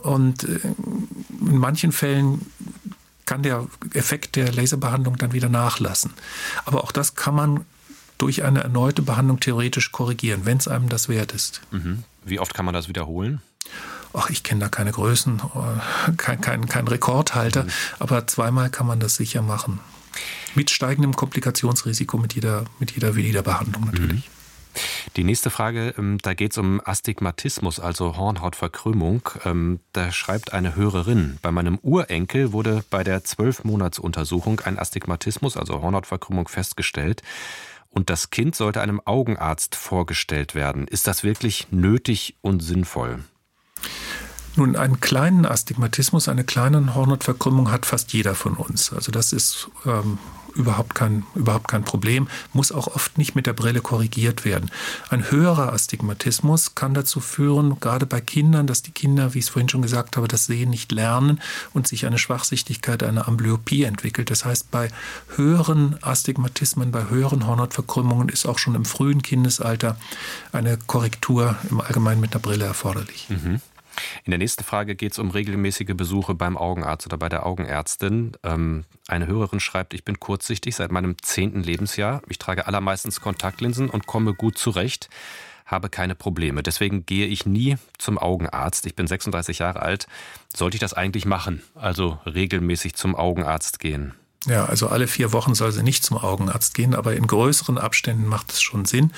Und in manchen Fällen kann der Effekt der Laserbehandlung dann wieder nachlassen. Aber auch das kann man durch eine erneute Behandlung theoretisch korrigieren, wenn es einem das wert ist. Wie oft kann man das wiederholen? Ach, ich kenne da keine Größen, kein Rekordhalter, aber 2-mal kann man das sicher machen. Mit steigendem Komplikationsrisiko mit jeder Wiederbehandlung natürlich. Die nächste Frage, da geht es um Astigmatismus, also Hornhautverkrümmung. Da schreibt eine Hörerin, bei meinem Urenkel wurde bei der 12-Monats-Untersuchung ein Astigmatismus, also Hornhautverkrümmung, festgestellt. Und das Kind sollte einem Augenarzt vorgestellt werden. Ist das wirklich nötig und sinnvoll? Nun, einen kleinen Astigmatismus, eine kleine Hornhautverkrümmung hat fast jeder von uns. Also das ist überhaupt kein Problem, muss auch oft nicht mit der Brille korrigiert werden. Ein höherer Astigmatismus kann dazu führen, gerade bei Kindern, dass die Kinder, wie ich es vorhin schon gesagt habe, das Sehen nicht lernen und sich eine Schwachsichtigkeit, eine Amblyopie entwickelt. Das heißt, bei höheren Astigmatismen, bei höheren Hornhautverkrümmungen ist auch schon im frühen Kindesalter eine Korrektur im Allgemeinen mit einer Brille erforderlich. In der nächsten Frage geht es um regelmäßige Besuche beim Augenarzt oder bei der Augenärztin. Eine Hörerin schreibt, ich bin kurzsichtig seit meinem 10. Lebensjahr. Ich trage allermeistens Kontaktlinsen und komme gut zurecht, habe keine Probleme. Deswegen gehe ich nie zum Augenarzt. Ich bin 36 Jahre alt. Sollte ich das eigentlich machen? Also regelmäßig zum Augenarzt gehen? Ja, also alle 4 Wochen soll sie nicht zum Augenarzt gehen, aber in größeren Abständen macht es schon Sinn.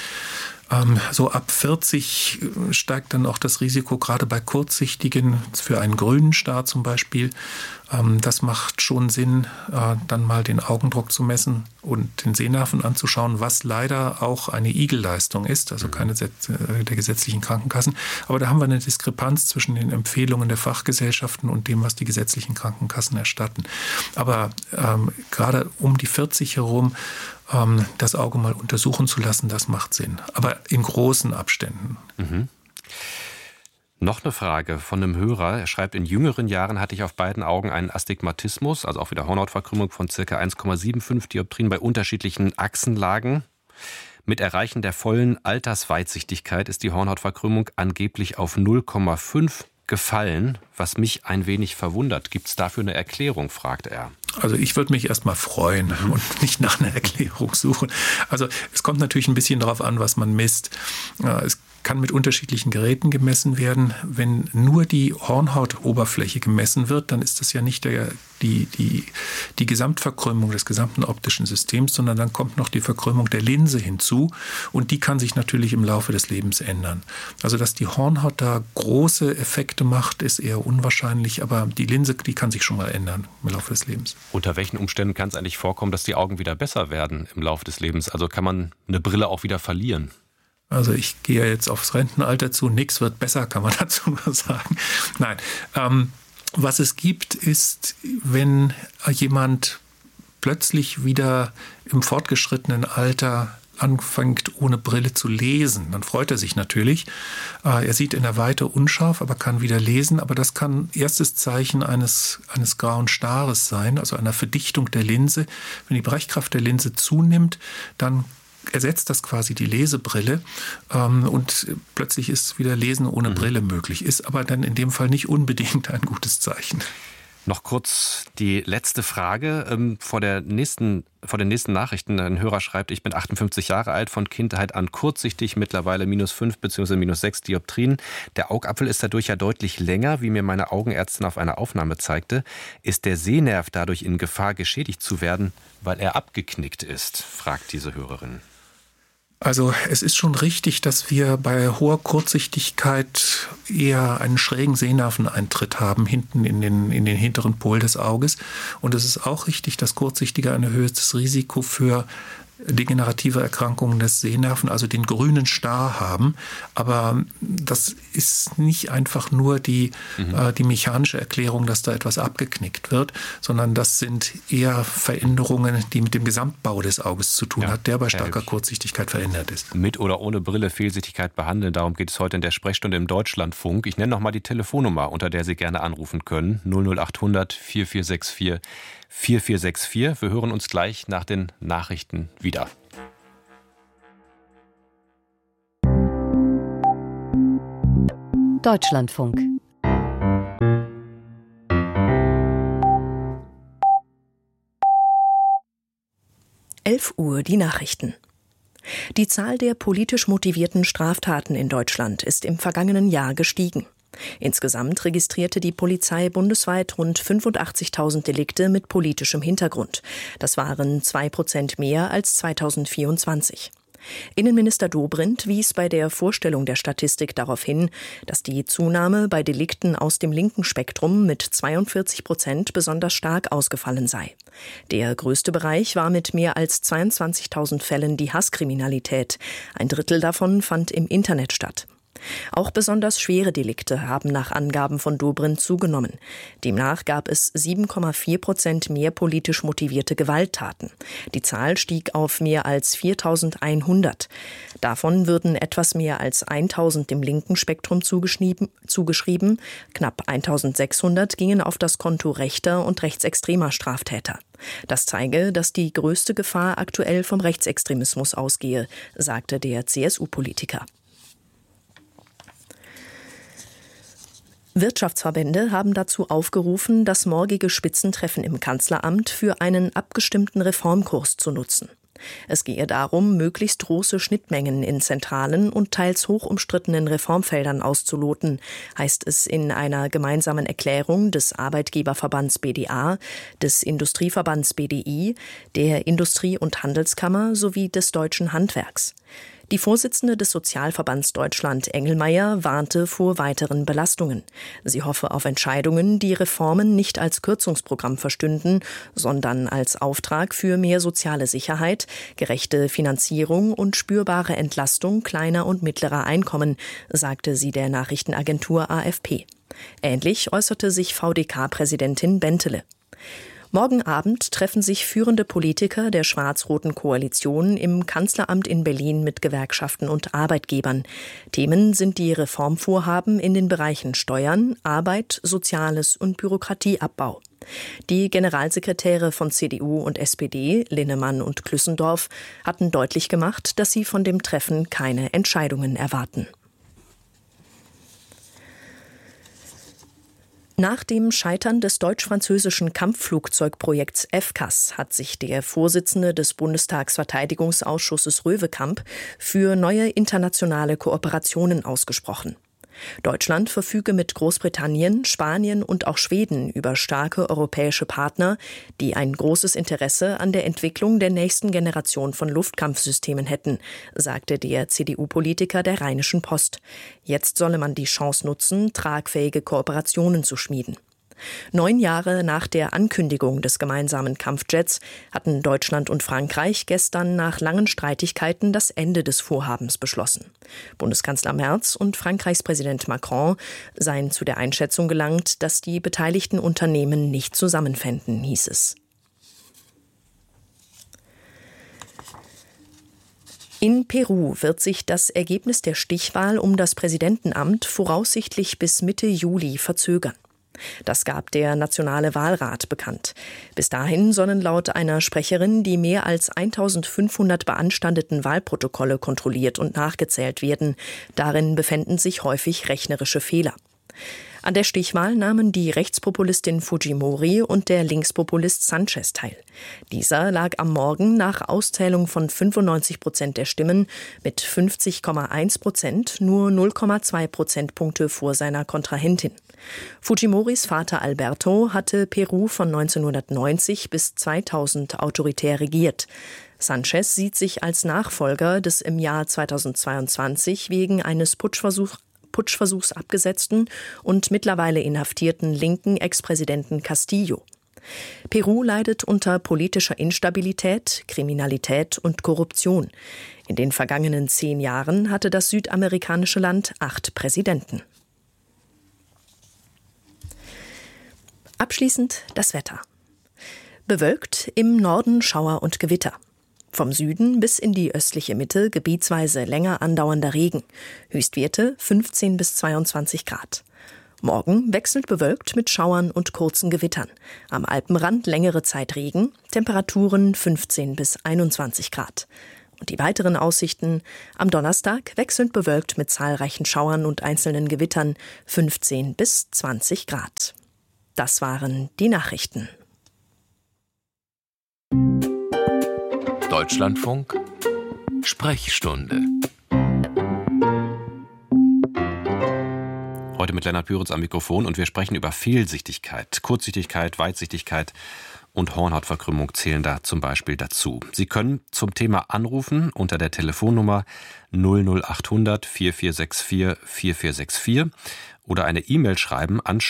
So ab 40 steigt dann auch das Risiko, gerade bei Kurzsichtigen, für einen grünen Star zum Beispiel. Das macht schon Sinn, dann mal den Augendruck zu messen und den Sehnerven anzuschauen, was leider auch eine Igel-Leistung ist, also keine der gesetzlichen Krankenkassen. Aber da haben wir eine Diskrepanz zwischen den Empfehlungen der Fachgesellschaften und dem, was die gesetzlichen Krankenkassen erstatten. Aber gerade um die 40 herum das Auge mal untersuchen zu lassen, das macht Sinn. Aber in großen Abständen. Noch eine Frage von einem Hörer. Er schreibt, in jüngeren Jahren hatte ich auf beiden Augen einen Astigmatismus, also auch wieder Hornhautverkrümmung von ca. 1,75 Dioptrien bei unterschiedlichen Achsenlagen. Mit Erreichen der vollen Altersweitsichtigkeit ist die Hornhautverkrümmung angeblich auf 0,5 gefallen, was mich ein wenig verwundert. Gibt es dafür eine Erklärung, fragt er. Also ich würde mich erstmal freuen und nicht nach einer Erklärung suchen. Also es kommt natürlich ein bisschen darauf an, was man misst. Es kann mit unterschiedlichen Geräten gemessen werden. Wenn nur die Hornhautoberfläche gemessen wird, dann ist das ja nicht die Gesamtverkrümmung des gesamten optischen Systems, sondern dann kommt noch die Verkrümmung der Linse hinzu und die kann sich natürlich im Laufe des Lebens ändern. Also dass die Hornhaut da große Effekte macht, ist eher unwahrscheinlich, aber die Linse, die kann sich schon mal ändern im Laufe des Lebens. Unter welchen Umständen kann es eigentlich vorkommen, dass die Augen wieder besser werden im Laufe des Lebens? Also kann man eine Brille auch wieder verlieren? Also ich gehe jetzt aufs Rentenalter zu, nichts wird besser, kann man dazu nur sagen. Nein, was es gibt, ist, wenn jemand plötzlich wieder im fortgeschrittenen Alter anfängt, ohne Brille zu lesen, dann freut er sich natürlich. Er sieht in der Weite unscharf, aber kann wieder lesen. Aber das kann erstes Zeichen eines grauen Stares sein, also einer Verdichtung der Linse. Wenn die Brechkraft der Linse zunimmt, dann ersetzt das quasi die Lesebrille und plötzlich ist wieder Lesen ohne Brille möglich. Ist aber dann in dem Fall nicht unbedingt ein gutes Zeichen. Noch kurz die letzte Frage vor den nächsten Nachrichten. Ein Hörer schreibt, ich bin 58 Jahre alt, von Kindheit an kurzsichtig, mittlerweile -5 bzw. -6 Dioptrien. Der Augapfel ist dadurch ja deutlich länger, wie mir meine Augenärztin auf einer Aufnahme zeigte. Ist der Sehnerv dadurch in Gefahr, geschädigt zu werden, weil er abgeknickt ist, fragt diese Hörerin. Also es ist schon richtig, dass wir bei hoher Kurzsichtigkeit eher einen schrägen Sehnerveneintritt haben, hinten in den hinteren Pol des Auges. Und es ist auch richtig, dass Kurzsichtige ein erhöhtes Risiko für degenerative Erkrankungen des Sehnerven, also den grünen Star haben. Aber das ist nicht einfach nur die mechanische Erklärung, dass da etwas abgeknickt wird, sondern das sind eher Veränderungen, die mit dem Gesamtbau des Auges zu tun hat, der bei starker Kurzsichtigkeit verändert ist. Mit oder ohne Brille Fehlsichtigkeit behandeln, darum geht es heute in der Sprechstunde im Deutschlandfunk. Ich nenne nochmal die Telefonnummer, unter der Sie gerne anrufen können. 00800 4464 4464. Wir hören uns gleich nach den Nachrichten wieder. Deutschlandfunk. 11 Uhr die Nachrichten. Die Zahl der politisch motivierten Straftaten in Deutschland ist im vergangenen Jahr gestiegen. Insgesamt registrierte die Polizei bundesweit rund 85.000 Delikte mit politischem Hintergrund. Das waren 2% mehr als 2024. Innenminister Dobrindt wies bei der Vorstellung der Statistik darauf hin, dass die Zunahme bei Delikten aus dem linken Spektrum mit 42% besonders stark ausgefallen sei. Der größte Bereich war mit mehr als 22.000 Fällen die Hasskriminalität. Ein Drittel davon fand im Internet statt. Auch besonders schwere Delikte haben nach Angaben von Dobrindt zugenommen. Demnach gab es 7,4% mehr politisch motivierte Gewalttaten. Die Zahl stieg auf mehr als 4.100. Davon würden etwas mehr als 1.000 dem linken Spektrum zugeschrieben. Knapp 1.600 gingen auf das Konto rechter und rechtsextremer Straftäter. Das zeige, dass die größte Gefahr aktuell vom Rechtsextremismus ausgehe, sagte der CSU-Politiker. Wirtschaftsverbände haben dazu aufgerufen, das morgige Spitzentreffen im Kanzleramt für einen abgestimmten Reformkurs zu nutzen. Es gehe darum, möglichst große Schnittmengen in zentralen und teils hoch umstrittenen Reformfeldern auszuloten, heißt es in einer gemeinsamen Erklärung des Arbeitgeberverbands BDA, des Industrieverbands BDI, der Industrie- und Handelskammer sowie des Deutschen Handwerks. Die Vorsitzende des Sozialverbands Deutschland, Engelmeier, warnte vor weiteren Belastungen. Sie hoffe auf Entscheidungen, die Reformen nicht als Kürzungsprogramm verstünden, sondern als Auftrag für mehr soziale Sicherheit, gerechte Finanzierung und spürbare Entlastung kleiner und mittlerer Einkommen, sagte sie der Nachrichtenagentur AFP. Ähnlich äußerte sich VDK-Präsidentin Bentele. Morgen Abend treffen sich führende Politiker der schwarz-roten Koalition im Kanzleramt in Berlin mit Gewerkschaften und Arbeitgebern. Themen sind die Reformvorhaben in den Bereichen Steuern, Arbeit, Soziales und Bürokratieabbau. Die Generalsekretäre von CDU und SPD, Linnemann und Klüssendorf, hatten deutlich gemacht, dass sie von dem Treffen keine Entscheidungen erwarten. Nach dem Scheitern des deutsch-französischen Kampfflugzeugprojekts FCAS hat sich der Vorsitzende des Bundestagsverteidigungsausschusses Röwekamp für neue internationale Kooperationen ausgesprochen. Deutschland verfüge mit Großbritannien, Spanien und auch Schweden über starke europäische Partner, die ein großes Interesse an der Entwicklung der nächsten Generation von Luftkampfsystemen hätten, sagte der CDU-Politiker der Rheinischen Post. Jetzt solle man die Chance nutzen, tragfähige Kooperationen zu schmieden. 9 Jahre nach der Ankündigung des gemeinsamen Kampfjets hatten Deutschland und Frankreich gestern nach langen Streitigkeiten das Ende des Vorhabens beschlossen. Bundeskanzler Merz und Frankreichs Präsident Macron seien zu der Einschätzung gelangt, dass die beteiligten Unternehmen nicht zusammenfänden, hieß es. In Peru wird sich das Ergebnis der Stichwahl um das Präsidentenamt voraussichtlich bis Mitte Juli verzögern. Das gab der Nationale Wahlrat bekannt. Bis dahin sollen laut einer Sprecherin die mehr als 1.500 beanstandeten Wahlprotokolle kontrolliert und nachgezählt werden. Darin befänden sich häufig rechnerische Fehler. An der Stichwahl nahmen die Rechtspopulistin Fujimori und der Linkspopulist Sanchez teil. Dieser lag am Morgen nach Auszählung von 95% der Stimmen mit 50,1% nur 0,2 Prozentpunkte vor seiner Kontrahentin. Fujimoris Vater Alberto hatte Peru von 1990 bis 2000 autoritär regiert. Sanchez sieht sich als Nachfolger des im Jahr 2022 wegen eines Putschversuchs abgesetzten und mittlerweile inhaftierten linken Ex-Präsidenten Castillo. Peru leidet unter politischer Instabilität, Kriminalität und Korruption. In den vergangenen 10 Jahren hatte das südamerikanische Land 8 Präsidenten. Abschließend das Wetter. Bewölkt, im Norden Schauer und Gewitter. Vom Süden bis in die östliche Mitte gebietsweise länger andauernder Regen. Höchstwerte 15 bis 22 Grad. Morgen wechselnd bewölkt mit Schauern und kurzen Gewittern. Am Alpenrand längere Zeit Regen, Temperaturen 15 bis 21 Grad. Und die weiteren Aussichten: am Donnerstag wechselnd bewölkt mit zahlreichen Schauern und einzelnen Gewittern, 15 bis 20 Grad. Das waren die Nachrichten. Deutschlandfunk Sprechstunde. Heute mit Lennart Püritz am Mikrofon und wir sprechen über Fehlsichtigkeit. Kurzsichtigkeit, Weitsichtigkeit und Hornhautverkrümmung zählen da zum Beispiel dazu. Sie können zum Thema anrufen unter der Telefonnummer 00800 4464 4464 oder eine E-Mail schreiben an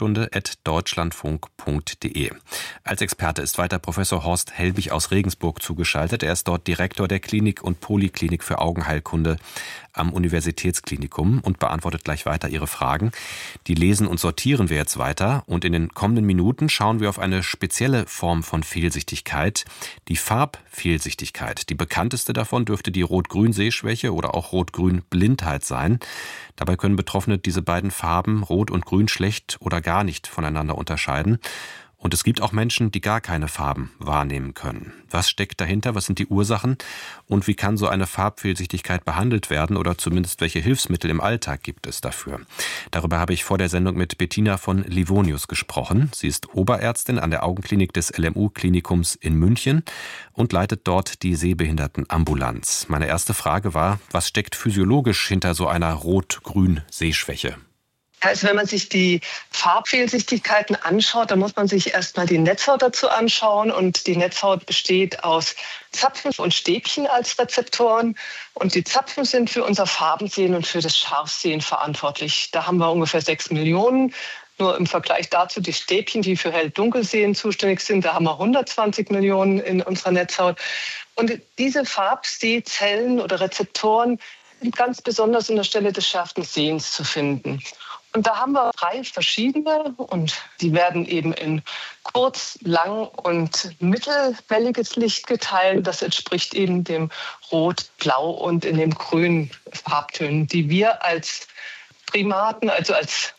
sprechstunde@deutschlandfunk.de. Als Experte ist weiter Professor Horst Helbig aus Regensburg zugeschaltet. Er ist dort Direktor der Klinik und Poliklinik für Augenheilkunde am Universitätsklinikum und beantwortet gleich weiter Ihre Fragen. Die lesen und sortieren wir jetzt weiter und in den kommenden Minuten schauen wir auf eine spezielle Form von Fehlsichtigkeit, die Farbfehlsichtigkeit. Die bekannteste davon dürfte die Rot-Grün-Sehschwäche oder auch Rot-Grün-Blindheit sein. Dabei können Betroffene diese beiden Farben, Rot und Grün, schlecht oder gar nicht voneinander unterscheiden. Und es gibt auch Menschen, die gar keine Farben wahrnehmen können. Was steckt dahinter? Was sind die Ursachen? Und wie kann so eine Farbfehlsichtigkeit behandelt werden? Oder zumindest welche Hilfsmittel im Alltag gibt es dafür? Darüber habe ich vor der Sendung mit Bettina von Livonius gesprochen. Sie ist Oberärztin an der Augenklinik des LMU-Klinikums in München und leitet dort die Sehbehindertenambulanz. Meine erste Frage war, was steckt physiologisch hinter so einer Rot-Grün-Sehschwäche? Also wenn man sich die Farbfehlsichtigkeiten anschaut, dann muss man sich erstmal die Netzhaut dazu anschauen. Und die Netzhaut besteht aus Zapfen und Stäbchen als Rezeptoren. Und die Zapfen sind für unser Farbensehen und für das Scharfsehen verantwortlich. Da haben wir ungefähr 6 Millionen. Nur im Vergleich dazu die Stäbchen, die für Hell-Dunkelsehen zuständig sind, da haben wir 120 Millionen in unserer Netzhaut. Und diese Farbsehzellen oder Rezeptoren sind ganz besonders an der Stelle des schärfsten Sehens zu finden. Und da haben wir 3 verschiedene und die werden eben in kurz-, lang- und mittelwelliges Licht geteilt. Das entspricht eben dem Rot, Blau und in dem grünen Farbtönen, die wir als Primaten, also als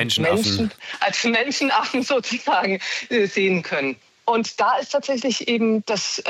Menschenaffen sozusagen sehen können. Und da ist tatsächlich eben, dass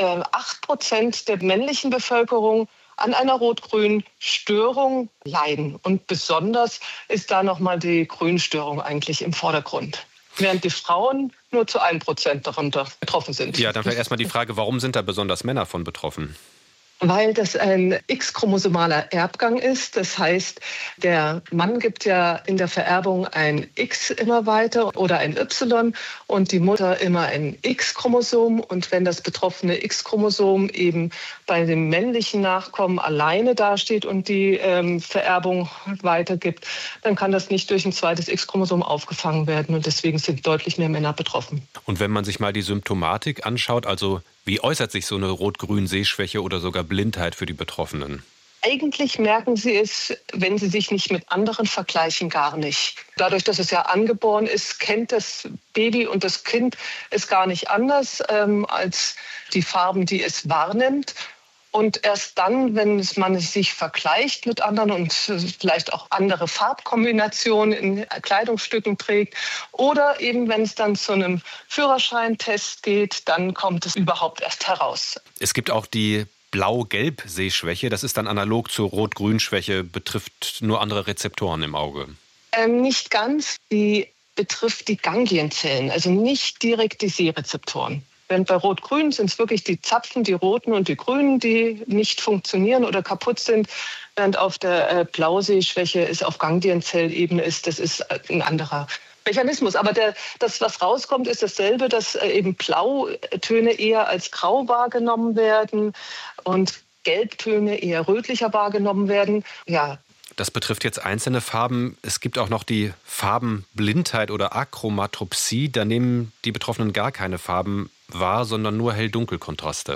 8% der männlichen Bevölkerung an einer Rot-Grün-Störung leiden. Und besonders ist da nochmal die Grünstörung eigentlich im Vordergrund. Während die Frauen nur zu 1% darunter betroffen sind. Ja, dann vielleicht erstmal die Frage, warum sind da besonders Männer von betroffen? Weil das ein X-chromosomaler Erbgang ist. Das heißt, der Mann gibt ja in der Vererbung ein X immer weiter oder ein Y und die Mutter immer ein X-Chromosom. Und wenn das betroffene X-Chromosom eben bei dem männlichen Nachkommen alleine dasteht und die Vererbung weitergibt, dann kann das nicht durch ein zweites X-Chromosom aufgefangen werden. Und deswegen sind deutlich mehr Männer betroffen. Und wenn man sich mal die Symptomatik anschaut, also wie äußert sich so eine Rot-Grün-Sehschwäche oder sogar Blindheit für die Betroffenen? Eigentlich merken sie es, wenn sie sich nicht mit anderen vergleichen, gar nicht. Dadurch, dass es ja angeboren ist, kennt das Baby und das Kind es gar nicht anders als die Farben, die es wahrnimmt. Und erst dann, wenn man sich vergleicht mit anderen und vielleicht auch andere Farbkombinationen in Kleidungsstücken trägt oder eben wenn es dann zu einem Führerscheintest geht, dann kommt es überhaupt erst heraus. Es gibt auch die Blau-Gelb-Sehschwäche. Das ist dann analog zur Rot-Grün-Schwäche, betrifft nur andere Rezeptoren im Auge. Nicht ganz. Die betrifft die Ganglienzellen, also nicht direkt die Sehrezeptoren. Wenn bei Rot-Grün sind es wirklich die Zapfen, die roten und die grünen, die nicht funktionieren oder kaputt sind. Während auf der Blausehschwäche es auf Ganglienzellebene ist, das ist ein anderer Mechanismus. Aber das, was rauskommt, ist dasselbe, dass eben Blautöne eher als grau wahrgenommen werden und Gelbtöne eher rötlicher wahrgenommen werden. Ja. Das betrifft jetzt einzelne Farben. Es gibt auch noch die Farbenblindheit oder Achromatopsie. Da nehmen die Betroffenen gar keine Farben wahr, sondern nur Hell-Dunkel-Kontraste.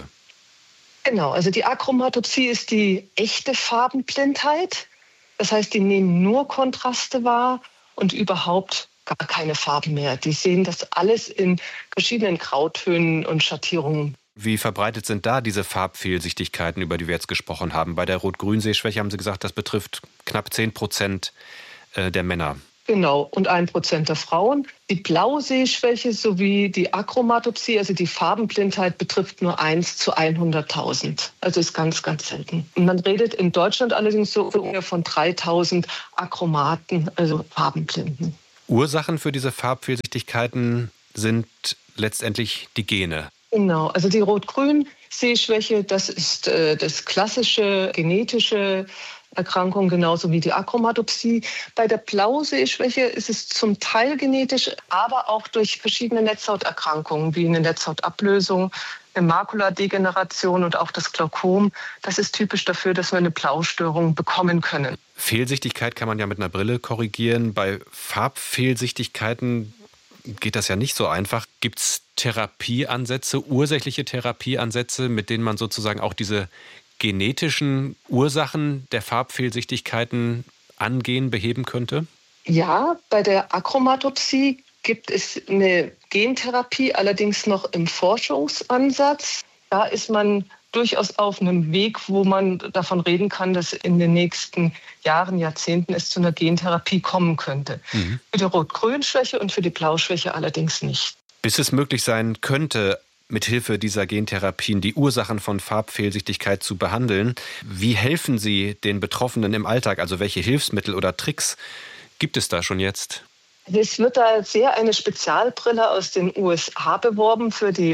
Genau, also die Achromatopsie ist die echte Farbenblindheit. Das heißt, die nehmen nur Kontraste wahr und überhaupt gar keine Farben mehr. Die sehen das alles in verschiedenen Grautönen und Schattierungen. Wie verbreitet sind da diese Farbfehlsichtigkeiten, über die wir jetzt gesprochen haben? Bei der Rot-Grün-Sehschwäche haben Sie gesagt, das betrifft knapp 10% der Männer. Genau, und 1% der Frauen. Die Blausehschwäche sowie die Achromatopsie, also die Farbenblindheit, betrifft nur 1 zu 100.000. Also ist ganz, ganz selten. Und man redet in Deutschland allerdings so ungefähr von 3.000 Achromaten, also Farbenblinden. Ursachen für diese Farbfehlsichtigkeiten sind letztendlich die Gene. Genau, also die Rot-Grün Sehschwäche, das ist das klassische genetische Erkrankung, genauso wie die Achromatopsie. Bei der Blausehschwäche ist es zum Teil genetisch, aber auch durch verschiedene Netzhauterkrankungen, wie eine Netzhautablösung, eine Makuladegeneration und auch das Glaukom. Das ist typisch dafür, dass wir eine Blaustörung bekommen können. Fehlsichtigkeit kann man ja mit einer Brille korrigieren. Bei Farbfehlsichtigkeiten geht das ja nicht so einfach. Gibt es Therapieansätze, ursächliche Therapieansätze, mit denen man sozusagen auch diese genetischen Ursachen der Farbfehlsichtigkeiten angehen, beheben könnte? Ja, bei der Achromatopsie gibt es eine Gentherapie, allerdings noch im Forschungsansatz. Da ist man durchaus auf einem Weg, wo man davon reden kann, dass in den nächsten Jahren, Jahrzehnten es zu einer Gentherapie kommen könnte. Für die Rot-Grün-Schwäche und für die Blauschwäche allerdings nicht. Bis es möglich sein könnte, mithilfe dieser Gentherapien die Ursachen von Farbfehlsichtigkeit zu behandeln, wie helfen Sie den Betroffenen im Alltag? Also welche Hilfsmittel oder Tricks gibt es da schon jetzt? Es wird da sehr eine Spezialbrille aus den USA beworben für die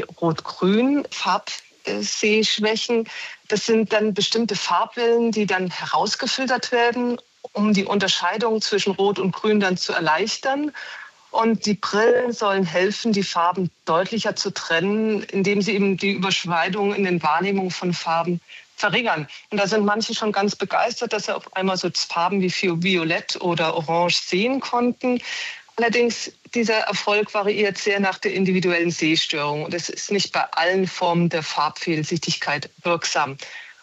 Rot-Grün-Farbsehschwächen. Das sind dann bestimmte Farbwellen, die dann herausgefiltert werden, um die Unterscheidung zwischen Rot und Grün dann zu erleichtern. Und die Brillen sollen helfen, die Farben deutlicher zu trennen, indem sie eben die Überschneidung in den Wahrnehmungen von Farben verringern. Und da sind manche schon ganz begeistert, dass sie auf einmal so Farben wie Violett oder Orange sehen konnten. Allerdings, dieser Erfolg variiert sehr nach der individuellen Sehstörung. Und es ist nicht bei allen Formen der Farbfehlsichtigkeit wirksam.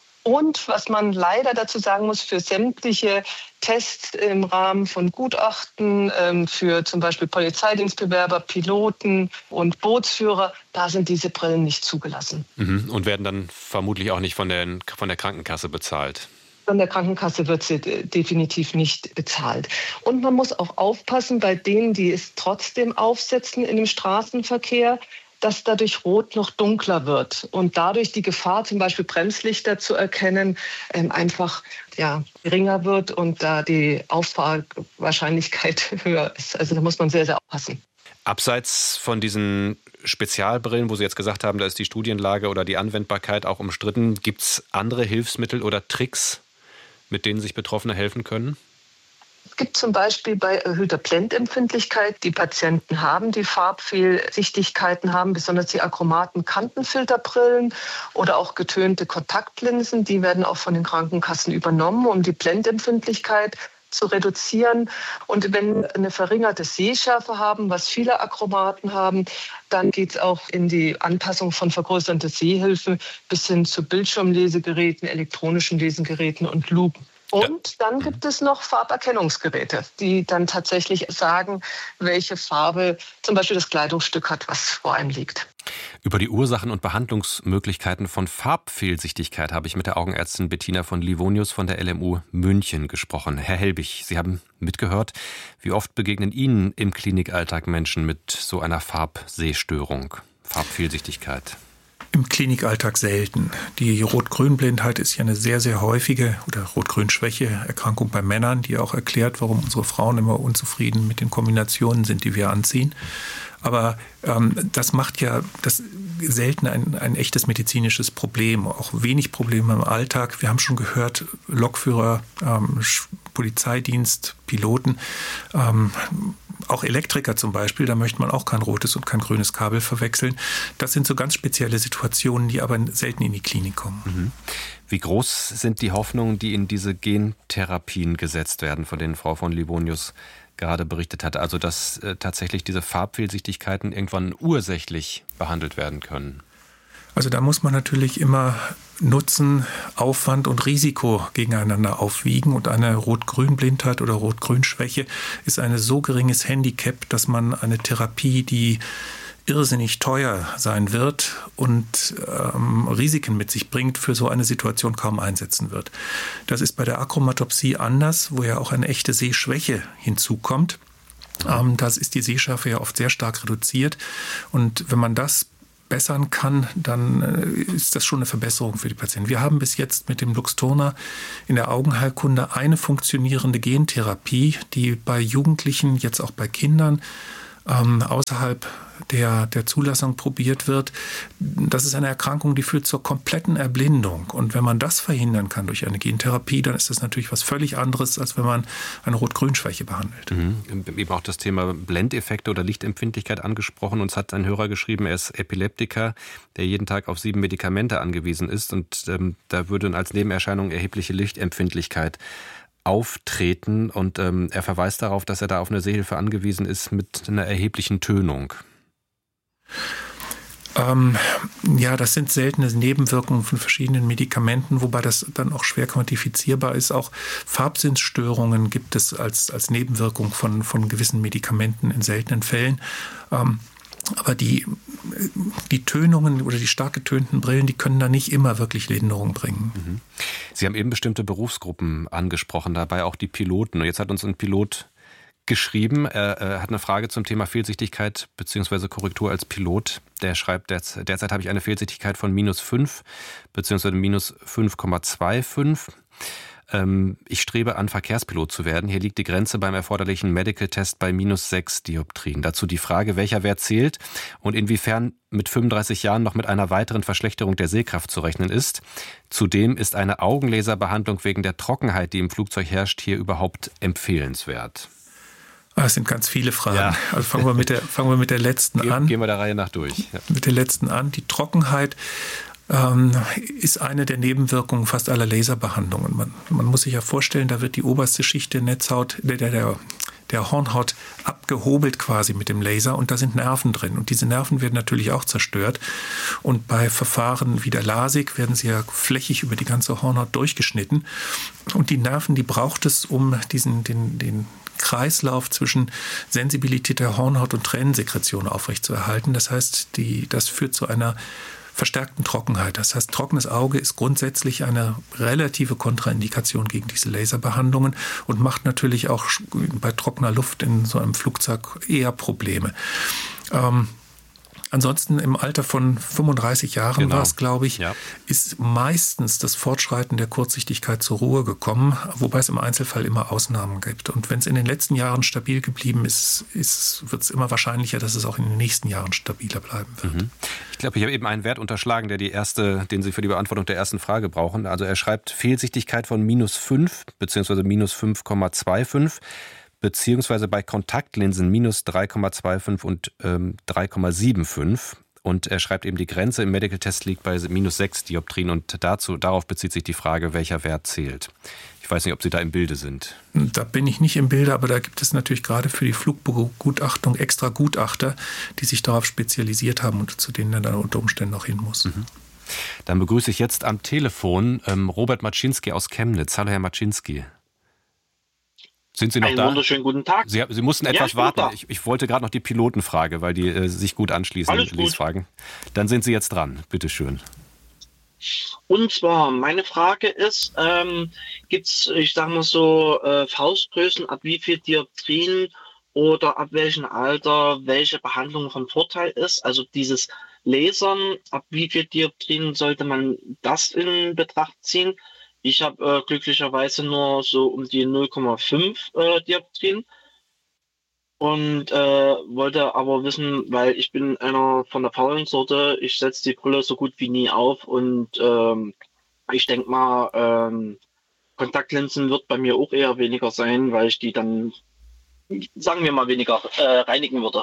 Und was man leider dazu sagen muss, für sämtliche Tests im Rahmen von Gutachten, für zum Beispiel Polizeidienstbewerber, Piloten und Bootsführer, da sind diese Brillen nicht zugelassen. Und werden dann vermutlich auch nicht von der Krankenkasse bezahlt. Von der Krankenkasse wird sie definitiv nicht bezahlt. Und man muss auch aufpassen bei denen, die es trotzdem aufsetzen in dem Straßenverkehr, dass dadurch Rot noch dunkler wird und dadurch die Gefahr, zum Beispiel Bremslichter zu erkennen, einfach geringer wird und da die Auffahrwahrscheinlichkeit höher ist. Also da muss man sehr, sehr aufpassen. Abseits von diesen Spezialbrillen, wo Sie jetzt gesagt haben, da ist die Studienlage oder die Anwendbarkeit auch umstritten, gibt es andere Hilfsmittel oder Tricks, mit denen sich Betroffene helfen können? Es gibt zum Beispiel bei erhöhter Blendempfindlichkeit, die Patienten haben, die Farbfehlsichtigkeiten haben, besonders die achromaten Kantenfilterbrillen oder auch getönte Kontaktlinsen, die werden auch von den Krankenkassen übernommen, um die Blendempfindlichkeit zu reduzieren. Und wenn eine verringerte Sehschärfe haben, was viele Achromaten haben, dann geht es auch in die Anpassung von vergrößernden Sehhilfen bis hin zu Bildschirmlesegeräten, elektronischen Lesegeräten und Lupen. Und dann gibt es noch Farberkennungsgeräte, die dann tatsächlich sagen, welche Farbe zum Beispiel das Kleidungsstück hat, was vor einem liegt. Über die Ursachen und Behandlungsmöglichkeiten von Farbfehlsichtigkeit habe ich mit der Augenärztin Bettina von Livonius von der LMU München gesprochen. Herr Helbig, Sie haben mitgehört. Wie oft begegnen Ihnen im Klinikalltag Menschen mit so einer Farbsehstörung, Farbfehlsichtigkeit? Im Klinikalltag selten. Die Rot-Grün-Blindheit ist ja eine sehr, sehr häufige oder Rot-Grün-Schwäche-Erkrankung bei Männern, die auch erklärt, warum unsere Frauen immer unzufrieden mit den Kombinationen sind, die wir anziehen. Aber das macht ja das selten ein echtes medizinisches Problem, auch wenig Probleme im Alltag. Wir haben schon gehört, Lokführer, Polizeidienst, Piloten, auch Elektriker zum Beispiel, da möchte man auch kein rotes und kein grünes Kabel verwechseln. Das sind so ganz spezielle Situationen, die aber selten in die Klinik kommen. Wie groß sind die Hoffnungen, die in diese Gentherapien gesetzt werden, von denen Frau von Livonius gerade berichtet hat? Also dass tatsächlich diese Farbfehlsichtigkeiten irgendwann ursächlich behandelt werden können? Also da muss man natürlich immer Nutzen, Aufwand und Risiko gegeneinander aufwiegen. Und eine Rot-Grün-Blindheit oder Rot-Grün-Schwäche ist ein so geringes Handicap, dass man eine Therapie, die irrsinnig teuer sein wird und Risiken mit sich bringt, für so eine Situation kaum einsetzen wird. Das ist bei der Achromatopsie anders, wo ja auch eine echte Sehschwäche hinzukommt. Das ist die Sehschärfe ja oft sehr stark reduziert. Und wenn man das bessern kann, dann ist das schon eine Verbesserung für die Patienten. Wir haben bis jetzt mit dem Luxturna in der Augenheilkunde eine funktionierende Gentherapie, die bei Jugendlichen, jetzt auch bei Kindern, außerhalb der Zulassung probiert wird. Das ist eine Erkrankung, die führt zur kompletten Erblindung. Und wenn man das verhindern kann durch eine Gentherapie, dann ist das natürlich was völlig anderes, als wenn man eine Rot-Grün-Schwäche behandelt. Eben auch das Thema Blendeffekte oder Lichtempfindlichkeit angesprochen. Uns hat ein Hörer geschrieben, er ist Epileptiker, der jeden Tag auf 7 Medikamente angewiesen ist. Und da würde als Nebenerscheinung erhebliche Lichtempfindlichkeit auftreten. Und er verweist darauf, dass er da auf eine Sehhilfe angewiesen ist mit einer erheblichen Tönung. Ja, das sind seltene Nebenwirkungen von verschiedenen Medikamenten, wobei das dann auch schwer quantifizierbar ist. Auch Farbsinnsstörungen gibt es als Nebenwirkung von gewissen Medikamenten in seltenen Fällen. Aber die Tönungen oder die stark getönten Brillen, die können da nicht immer wirklich Linderung bringen. Sie haben eben bestimmte Berufsgruppen angesprochen, dabei auch die Piloten. Und jetzt hat uns ein Pilot geschrieben, er hat eine Frage zum Thema Fehlsichtigkeit bzw. Korrektur als Pilot. Der schreibt, derzeit habe ich eine Fehlsichtigkeit von -5 bzw. -5,25. Ich strebe an, Verkehrspilot zu werden. Hier liegt die Grenze beim erforderlichen Medical Test bei -6 Dioptrien. Dazu die Frage, welcher Wert zählt und inwiefern mit 35 Jahren noch mit einer weiteren Verschlechterung der Sehkraft zu rechnen ist. Zudem ist eine Augenlaserbehandlung wegen der Trockenheit, die im Flugzeug herrscht, hier überhaupt empfehlenswert. Es sind ganz viele Fragen. Ja. Also fangen wir mit der letzten an. Gehen wir der Reihe nach durch. Ja. Mit der letzten an. Die Trockenheit ist eine der Nebenwirkungen fast aller Laserbehandlungen. Man muss sich ja vorstellen, da wird die oberste Schicht der Netzhaut, der Hornhaut abgehobelt quasi mit dem Laser und da sind Nerven drin. Und diese Nerven werden natürlich auch zerstört. Und bei Verfahren wie der LASIK werden sie ja flächig über die ganze Hornhaut durchgeschnitten. Und die Nerven, die braucht es, um den Kreislauf zwischen Sensibilität der Hornhaut und Tränensekretion aufrechtzuerhalten. Das heißt, das führt zu einer verstärkten Trockenheit. Das heißt, trockenes Auge ist grundsätzlich eine relative Kontraindikation gegen diese Laserbehandlungen und macht natürlich auch bei trockener Luft in so einem Flugzeug eher Probleme. Ansonsten im Alter von 35 Jahren war es, glaube ich, ist meistens das Fortschreiten der Kurzsichtigkeit zur Ruhe gekommen, wobei es im Einzelfall immer Ausnahmen gibt. Und wenn es in den letzten Jahren stabil geblieben ist, wird es immer wahrscheinlicher, dass es auch in den nächsten Jahren stabiler bleiben wird. Ich glaube, ich habe eben einen Wert unterschlagen, den Sie für die Beantwortung der ersten Frage brauchen. Also er schreibt Fehlsichtigkeit von -5 bzw. -5,25. beziehungsweise bei Kontaktlinsen -3,25 und 3,75. Und er schreibt eben, die Grenze im Medical Test liegt bei -6 Dioptrien und darauf bezieht sich die Frage, welcher Wert zählt. Ich weiß nicht, ob Sie da im Bilde sind. Da bin ich nicht im Bilde, aber da gibt es natürlich gerade für die Flugbegutachtung extra Gutachter, die sich darauf spezialisiert haben und zu denen dann unter Umständen noch hin muss. Dann begrüße ich jetzt am Telefon Robert Maczynski aus Chemnitz. Hallo, Herr Maczynski. Sind Sie noch da? Einen wunderschönen guten Tag. Sie mussten etwas warten. Ich wollte gerade noch die Pilotenfrage, weil die sich gut anschließen, Alles gut. Lesfragen. Dann sind Sie jetzt dran. Bitte schön. Und zwar, meine Frage ist, gibt es, ich sage mal so, Faustgrößen, ab wie viel Dioptrien oder ab welchem Alter welche Behandlung von Vorteil ist? Also dieses Lasern, ab wie viel Dioptrien sollte man das in Betracht ziehen? Ich habe glücklicherweise nur so um die 0,5 Dioptrien und wollte aber wissen, weil ich bin einer von der faulen Sorte, ich setze die Brille so gut wie nie auf und ich denke mal, Kontaktlinsen wird bei mir auch eher weniger sein, weil ich die dann, sagen wir mal, weniger reinigen würde.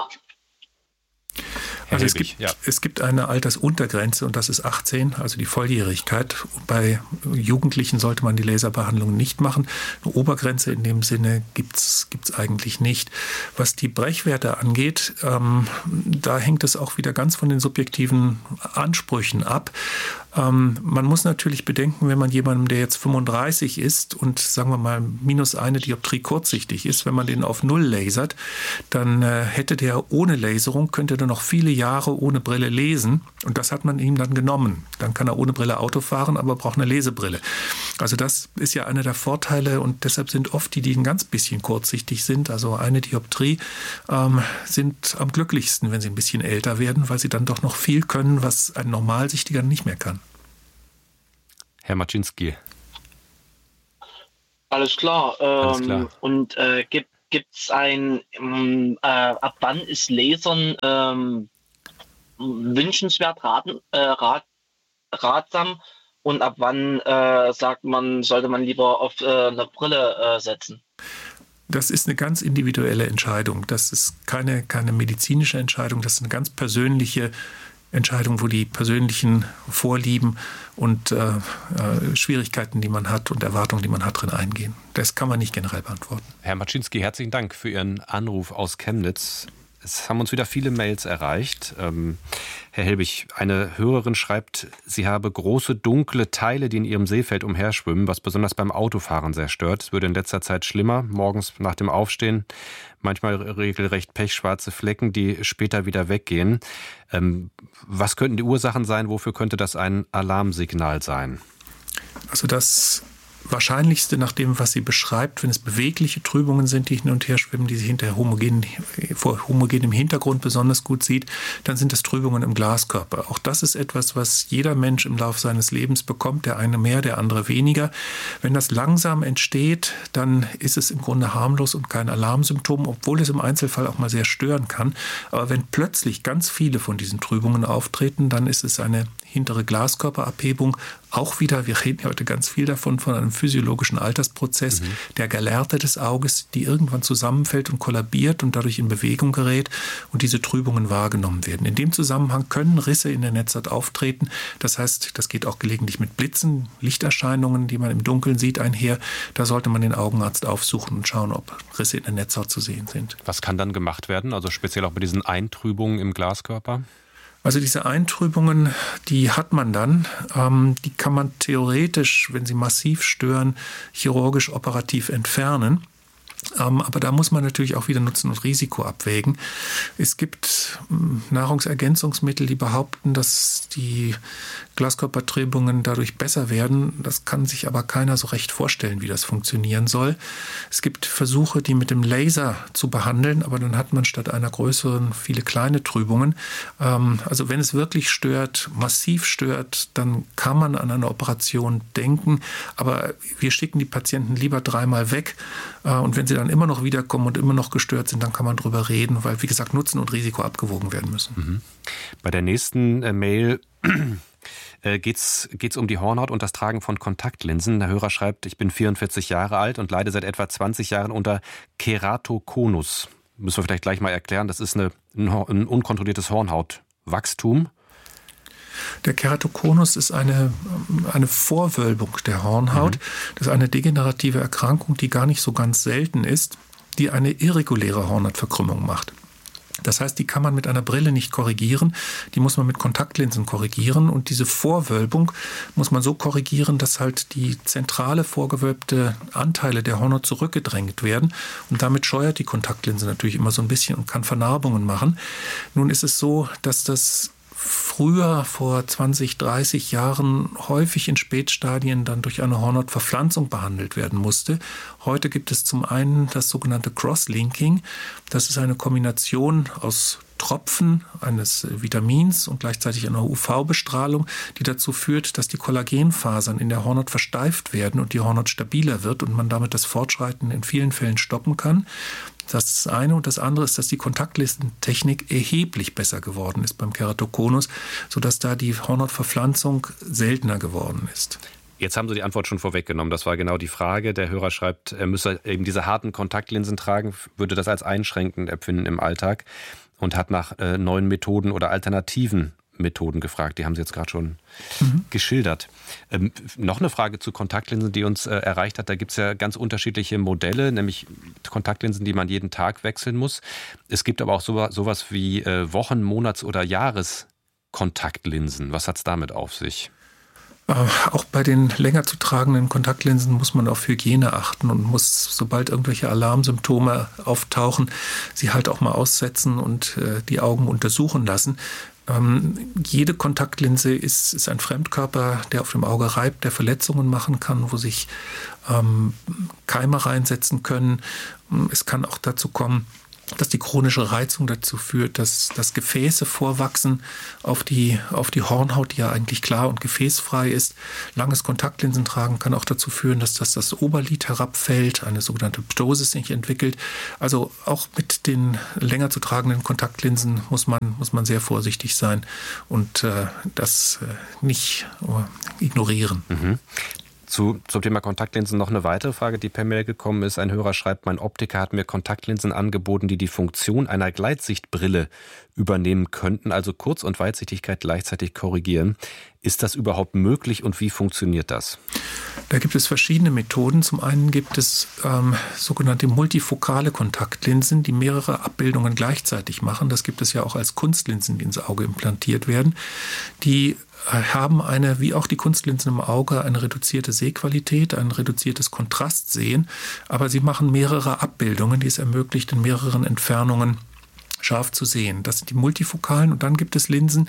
Also es gibt eine Altersuntergrenze und das ist 18, also die Volljährigkeit. Bei Jugendlichen sollte man die Laserbehandlung nicht machen. Eine Obergrenze in dem Sinne gibt's eigentlich nicht. Was die Brechwerte angeht, da hängt es auch wieder ganz von den subjektiven Ansprüchen ab. Man muss natürlich bedenken, wenn man jemandem, der jetzt 35 ist und sagen wir mal -1 Dioptrie kurzsichtig ist, wenn man den auf 0 lasert, dann hätte der ohne Laserung, könnte der noch viele Jahre ohne Brille lesen und das hat man ihm dann genommen. Dann kann er ohne Brille Auto fahren, aber braucht eine Lesebrille. Also das ist ja einer der Vorteile und deshalb sind oft die ein ganz bisschen kurzsichtig sind, also 1 Dioptrie, sind am glücklichsten, wenn sie ein bisschen älter werden, weil sie dann doch noch viel können, was ein Normalsichtiger nicht mehr kann. Herr Maczynski. Alles klar. Und gibt gibt es ab wann ist Lasern wünschenswert, ratsam und ab wann sagt man, sollte man lieber auf eine Brille setzen? Das ist eine ganz individuelle Entscheidung. Das ist keine medizinische Entscheidung, das ist eine ganz persönliche Entscheidung, wo die persönlichen Vorlieben und Schwierigkeiten, die man hat und Erwartungen, die man hat, drin eingehen. Das kann man nicht generell beantworten. Herr Maczynski, herzlichen Dank für Ihren Anruf aus Chemnitz. Es haben uns wieder viele Mails erreicht. Herr Helbig, eine Hörerin schreibt, sie habe große dunkle Teile, die in ihrem Sehfeld umherschwimmen, was besonders beim Autofahren sehr stört. Es würde in letzter Zeit schlimmer, morgens nach dem Aufstehen, manchmal regelrecht pechschwarze Flecken, die später wieder weggehen. Was könnten die Ursachen sein? Wofür könnte das ein Alarmsignal sein? Also das Wahrscheinlichste nach dem, was sie beschreibt, wenn es bewegliche Trübungen sind, die hin und her schwimmen, die sie hinterher vor homogenem Hintergrund besonders gut sieht, dann sind es Trübungen im Glaskörper. Auch das ist etwas, was jeder Mensch im Laufe seines Lebens bekommt, der eine mehr, der andere weniger. Wenn das langsam entsteht, dann ist es im Grunde harmlos und kein Alarmsymptom, obwohl es im Einzelfall auch mal sehr stören kann. Aber wenn plötzlich ganz viele von diesen Trübungen auftreten, dann ist es eine hintere Glaskörperabhebung. Auch wieder, wir reden heute ganz viel davon, von einem physiologischen Altersprozess, der Gelehrte des Auges, die irgendwann zusammenfällt und kollabiert und dadurch in Bewegung gerät und diese Trübungen wahrgenommen werden. In dem Zusammenhang können Risse in der Netzhaut auftreten. Das heißt, das geht auch gelegentlich mit Blitzen, Lichterscheinungen, die man im Dunkeln sieht, einher. Da sollte man den Augenarzt aufsuchen und schauen, ob Risse in der Netzhaut zu sehen sind. Was kann dann gemacht werden? Also speziell auch bei diesen Eintrübungen im Glaskörper? Also diese Eintrübungen, die hat man dann. Die kann man theoretisch, wenn sie massiv stören, chirurgisch operativ entfernen. Aber da muss man natürlich auch wieder Nutzen und Risiko abwägen. Es gibt Nahrungsergänzungsmittel, die behaupten, dass die Glaskörpertrübungen dadurch besser werden. Das kann sich aber keiner so recht vorstellen, wie das funktionieren soll. Es gibt Versuche, die mit dem Laser zu behandeln, aber dann hat man statt einer größeren viele kleine Trübungen. Also wenn es wirklich stört, massiv stört, dann kann man an eine Operation denken. Aber wir schicken die Patienten lieber 3-mal weg. Und wenn sie dann immer noch wiederkommen und immer noch gestört sind, dann kann man drüber reden, weil, wie gesagt, Nutzen und Risiko abgewogen werden müssen. Bei der nächsten Mail geht's um die Hornhaut und das Tragen von Kontaktlinsen. Der Hörer schreibt, ich bin 44 Jahre alt und leide seit etwa 20 Jahren unter Keratokonus. Müssen wir vielleicht gleich mal erklären, das ist ein unkontrolliertes Hornhautwachstum. Der Keratokonus ist eine Vorwölbung der Hornhaut. Das ist eine degenerative Erkrankung, die gar nicht so ganz selten ist, die eine irreguläre Hornhautverkrümmung macht. Das heißt, die kann man mit einer Brille nicht korrigieren, die muss man mit Kontaktlinsen korrigieren und diese Vorwölbung muss man so korrigieren, dass halt die zentrale vorgewölbte Anteile der Hornhaut zurückgedrängt werden und damit scheuert die Kontaktlinse natürlich immer so ein bisschen und kann Vernarbungen machen. Nun ist es so, dass das früher, vor 20, 30 Jahren, häufig in Spätstadien dann durch eine Hornhautverpflanzung behandelt werden musste. Heute gibt es zum einen das sogenannte Crosslinking. Das ist eine Kombination aus Tropfen eines Vitamins und gleichzeitig einer UV-Bestrahlung, die dazu führt, dass die Kollagenfasern in der Hornhaut versteift werden und die Hornhaut stabiler wird und man damit das Fortschreiten in vielen Fällen stoppen kann. Das ist das eine. Und das andere ist, dass die Kontaktlistentechnik erheblich besser geworden ist beim Keratokonus, sodass da die Hornhautverpflanzung seltener geworden ist. Jetzt haben Sie die Antwort schon vorweggenommen. Das war genau die Frage. Der Hörer schreibt, er müsse eben diese harten Kontaktlinsen tragen, würde das als einschränkend empfinden im Alltag und hat nach neuen Methoden oder alternativen Methoden gefragt. Die haben Sie jetzt gerade schon geschildert. Noch eine Frage zu Kontaktlinsen, die uns erreicht hat. Da gibt es ja ganz unterschiedliche Modelle, nämlich Kontaktlinsen, die man jeden Tag wechseln muss. Es gibt aber auch sowas wie Wochen-, Monats- oder Jahreskontaktlinsen. Was hat es damit auf sich? Auch bei den länger zu tragenden Kontaktlinsen muss man auf Hygiene achten und muss, sobald irgendwelche Alarmsymptome auftauchen, sie halt auch mal aussetzen und die Augen untersuchen lassen. Jede Kontaktlinse ist ein Fremdkörper, der auf dem Auge reibt, der Verletzungen machen kann, wo sich Keime reinsetzen können. Es kann auch dazu kommen, dass die chronische Reizung dazu führt, dass Gefäße vorwachsen auf die Hornhaut, die ja eigentlich klar und gefäßfrei ist. Langes Kontaktlinsentragen kann auch dazu führen, dass das Oberlid herabfällt, eine sogenannte Ptosis sich entwickelt. Also auch mit den länger zu tragenden Kontaktlinsen muss man sehr vorsichtig sein und das nicht ignorieren. Mhm. Zum Thema Kontaktlinsen noch eine weitere Frage, die per Mail gekommen ist. Ein Hörer schreibt, mein Optiker hat mir Kontaktlinsen angeboten, die die Funktion einer Gleitsichtbrille übernehmen könnten, also Kurz- und Weitsichtigkeit gleichzeitig korrigieren. Ist das überhaupt möglich und wie funktioniert das? Da gibt es verschiedene Methoden. Zum einen gibt es sogenannte multifokale Kontaktlinsen, die mehrere Abbildungen gleichzeitig machen. Das gibt es ja auch als Kunstlinsen, die ins Auge implantiert werden. Die haben wie auch die Kunstlinsen im Auge, eine reduzierte Sehqualität, ein reduziertes Kontrastsehen, aber sie machen mehrere Abbildungen, die es ermöglicht, in mehreren Entfernungen scharf zu sehen. Das sind die multifokalen und dann gibt es Linsen,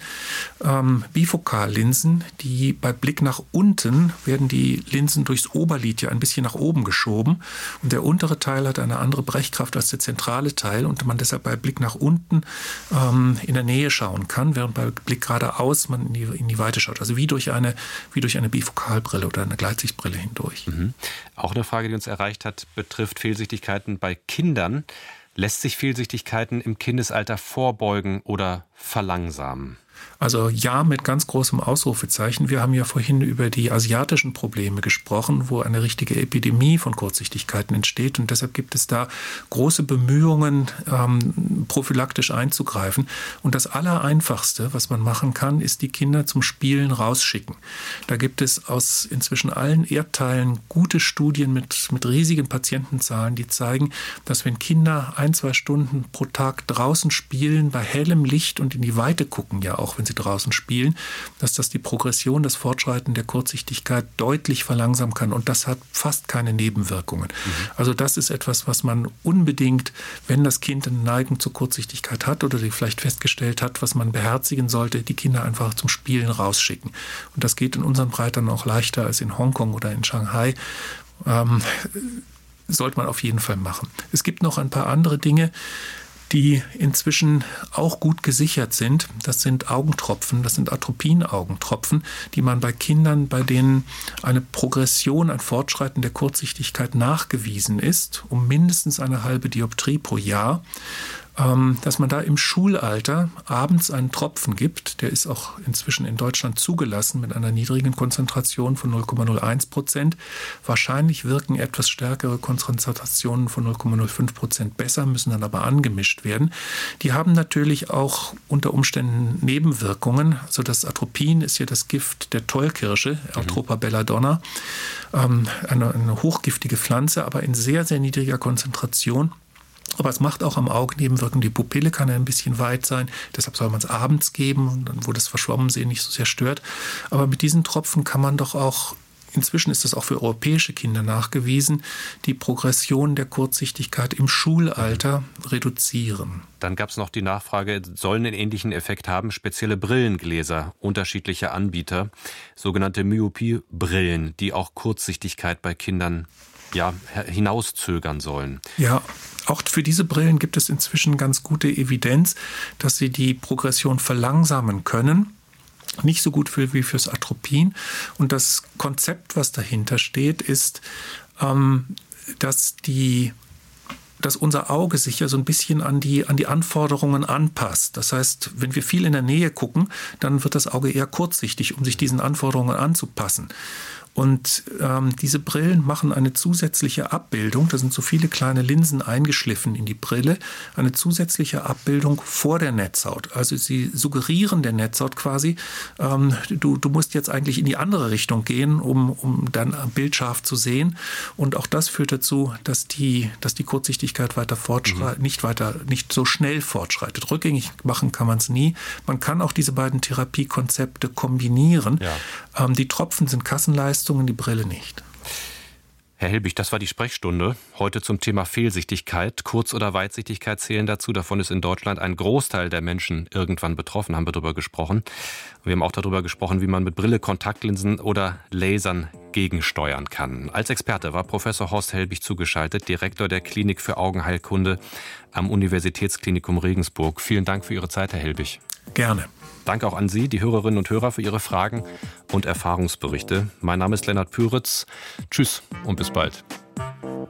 Bifokallinsen, die bei Blick nach unten werden die Linsen durchs Oberlid ja ein bisschen nach oben geschoben und der untere Teil hat eine andere Brechkraft als der zentrale Teil und man deshalb bei Blick nach unten in der Nähe schauen kann, während bei Blick geradeaus man in die Weite schaut. Also wie durch eine Bifokalbrille oder eine Gleitsichtbrille hindurch. Mhm. Auch eine Frage, die uns erreicht hat, betrifft Fehlsichtigkeiten bei Kindern. Lässt sich Fehlsichtigkeiten im Kindesalter vorbeugen oder verlangsamen? Also ja, mit ganz großem Ausrufezeichen. Wir haben ja vorhin über die asiatischen Probleme gesprochen, wo eine richtige Epidemie von Kurzsichtigkeiten entsteht. Und deshalb gibt es da große Bemühungen, prophylaktisch einzugreifen. Und das Allereinfachste, was man machen kann, ist die Kinder zum Spielen rausschicken. Da gibt es aus inzwischen allen Erdteilen gute Studien mit riesigen Patientenzahlen, die zeigen, dass wenn Kinder 1-2 Stunden pro Tag draußen spielen, bei hellem Licht und in die Weite gucken, ja auch wenn sie draußen spielen, dass das die Progression, das Fortschreiten der Kurzsichtigkeit deutlich verlangsamen kann. Und das hat fast keine Nebenwirkungen. Also das ist etwas, was man unbedingt, wenn das Kind eine Neigung zur Kurzsichtigkeit hat oder die vielleicht festgestellt hat, was man beherzigen sollte, die Kinder einfach zum Spielen rausschicken. Und das geht in unseren Breiten auch leichter als in Hongkong oder in Shanghai. Sollte man auf jeden Fall machen. Es gibt noch ein paar andere Dinge, die inzwischen auch gut gesichert sind. Das sind Augentropfen, das sind Atropin-Augentropfen, die man bei Kindern, bei denen eine Progression, ein Fortschreiten der Kurzsichtigkeit nachgewiesen ist, um mindestens eine halbe Dioptrie pro Jahr, dass man da im Schulalter abends einen Tropfen gibt, der ist auch inzwischen in Deutschland zugelassen mit einer niedrigen Konzentration von 0,01%. Wahrscheinlich wirken etwas stärkere Konzentrationen von 0,05% besser, müssen dann aber angemischt werden. Die haben natürlich auch unter Umständen Nebenwirkungen. Also das Atropin ist ja das Gift der Tollkirsche, Eutropa belladonna, eine hochgiftige Pflanze, aber in sehr, sehr niedriger Konzentration. Aber es macht auch am Auge Nebenwirkungen. Die Pupille kann ja ein bisschen weit sein. Deshalb soll man es abends geben, wo das Verschwommensehen nicht so sehr stört. Aber mit diesen Tropfen kann man doch auch, inzwischen ist das auch für europäische Kinder nachgewiesen, die Progression der Kurzsichtigkeit im Schulalter reduzieren. Dann gab es noch die Nachfrage, sollen einen ähnlichen Effekt haben spezielle Brillengläser unterschiedlicher Anbieter, sogenannte Myopie-Brillen, die auch Kurzsichtigkeit bei Kindern hinauszögern sollen. Ja, auch für diese Brillen gibt es inzwischen ganz gute Evidenz, dass sie die Progression verlangsamen können. Nicht so gut wie fürs Atropin. Und das Konzept, was dahinter steht, ist, dass unser Auge sich ja so ein bisschen an die Anforderungen anpasst. Das heißt, wenn wir viel in der Nähe gucken, dann wird das Auge eher kurzsichtig, um sich diesen Anforderungen anzupassen. Und diese Brillen machen eine zusätzliche Abbildung, da sind so viele kleine Linsen eingeschliffen in die Brille, eine zusätzliche Abbildung vor der Netzhaut. Also sie suggerieren der Netzhaut quasi, du musst jetzt eigentlich in die andere Richtung gehen, um dann bildscharf zu sehen. Und auch das führt dazu, dass die Kurzsichtigkeit weiter fortschreitet, nicht so schnell fortschreitet. Rückgängig machen kann man es nie. Man kann auch diese beiden Therapiekonzepte kombinieren. Ja. Die Tropfen sind Kassenleistungen, die Brille nicht. Herr Helbig, das war die Sprechstunde. Heute zum Thema Fehlsichtigkeit. Kurz- oder Weitsichtigkeit zählen dazu. Davon ist in Deutschland ein Großteil der Menschen irgendwann betroffen, haben wir darüber gesprochen. Wir haben auch darüber gesprochen, wie man mit Brille, Kontaktlinsen oder Lasern gegensteuern kann. Als Experte war Professor Horst Helbig zugeschaltet, Direktor der Klinik für Augenheilkunde am Universitätsklinikum Regensburg. Vielen Dank für Ihre Zeit, Herr Helbig. Gerne. Danke auch an Sie, die Hörerinnen und Hörer, für Ihre Fragen und Erfahrungsberichte. Mein Name ist Lennart Püritz. Tschüss und bis bald.